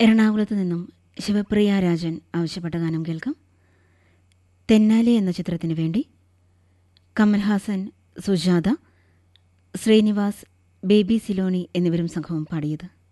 എറണാകുളത്ത് നിന്നും ശിവപ്രിയ രാജൻ ആവശ്യപ്പെട്ട ഗാനം കേൾക്കാം. തെന്നാലി എന്ന ചിത്രത്തിനു വേണ്ടി കമൽഹാസൻ, സുജാത, ശ്രീനിവാസ്, ബേബി സിലോണി എന്നിവരും സംഘവും പാടിയത്.